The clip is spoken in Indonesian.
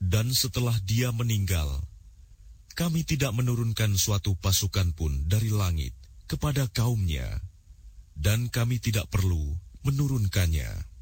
Dan setelah dia meninggal, kami tidak menurunkan suatu pasukan pun dari langit kepada kaumnya, dan kami tidak perlu menurunkannya.